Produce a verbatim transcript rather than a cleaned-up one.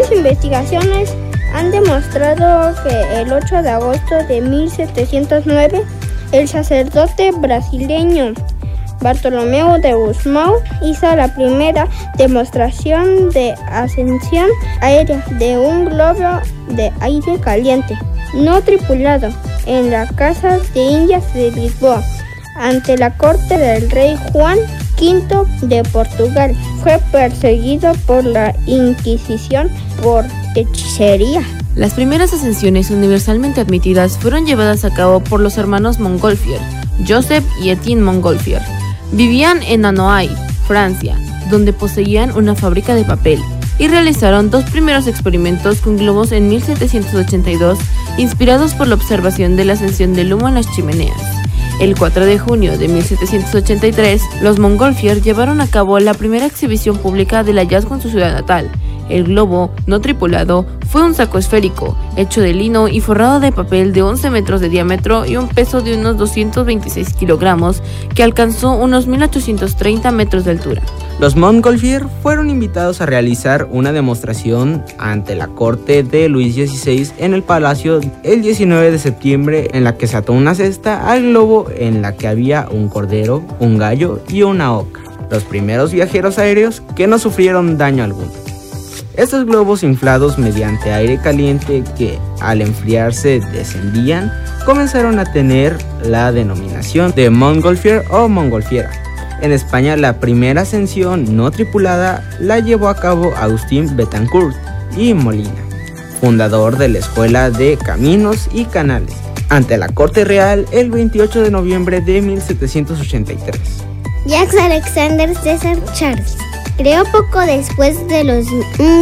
Sus investigaciones han demostrado que el ocho de agosto de mil setecientos nueve, el sacerdote brasileño Bartolomeu de Gusmão hizo la primera demostración de ascensión aérea de un globo de aire caliente no tripulado en la Casa de Indias de Lisboa, ante la corte del rey Juan quinto de Portugal. Fue perseguido por la Inquisición por hechicería. Las primeras ascensiones universalmente admitidas fueron llevadas a cabo por los hermanos Montgolfier, Joseph y Etienne Montgolfier. Vivían en Anoailles, Francia, donde poseían una fábrica de papel, y realizaron dos primeros experimentos con globos en mil setecientos ochenta y dos, inspirados por la observación de la ascensión del humo en las chimeneas. El cuatro de junio de mil setecientos ochenta y tres, los Montgolfier llevaron a cabo la primera exhibición pública del hallazgo en su ciudad natal. El globo, no tripulado, fue un saco esférico, hecho de lino y forrado de papel de once metros de diámetro y un peso de unos doscientos veintiséis kilogramos, que alcanzó unos mil ochocientos treinta metros de altura. Los Montgolfier fueron invitados a realizar una demostración ante la corte de Luis dieciséis en el palacio el diecinueve de septiembre, en la que se ató una cesta al globo en la que había un cordero, un gallo y una oca, los primeros viajeros aéreos que no sufrieron daño alguno. Estos globos inflados mediante aire caliente que, al enfriarse, descendían, comenzaron a tener la denominación de Montgolfier o Montgolfiera. En España, la primera ascensión no tripulada la llevó a cabo Agustín Betancourt y Molina, fundador de la Escuela de Caminos y Canales, ante la Corte Real el veintiocho de noviembre de mil setecientos ochenta y tres. Jacques Alexander César Charles creó poco después de los